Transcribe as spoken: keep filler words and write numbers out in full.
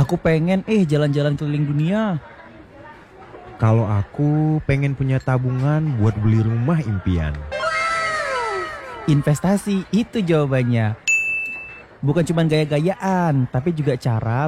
Aku pengen eh jalan-jalan keliling dunia. Kalau aku pengen punya tabungan buat beli rumah impian. Investasi itu jawabannya. Bukan cuma gaya-gayaan, tapi juga cara